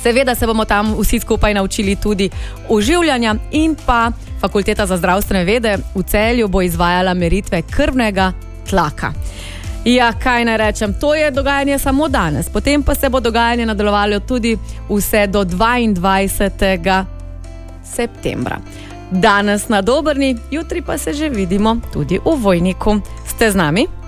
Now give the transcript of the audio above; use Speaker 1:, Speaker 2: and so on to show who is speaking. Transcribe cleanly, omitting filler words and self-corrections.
Speaker 1: Seveda se bomo tam vsi skupaj naučili tudi oživljanja in pa Fakulteta za zdravstvene vede v Celju bo izvajala meritve krvnega tlaka. Ja, kaj naj rečem, to je dogajanje samo danes, potem pa se bo dogajanje nadaljevalo tudi vse do 22. septembra. Danes na Dobrni, jutri pa se že vidimo tudi v Vojniku. Ste z nami?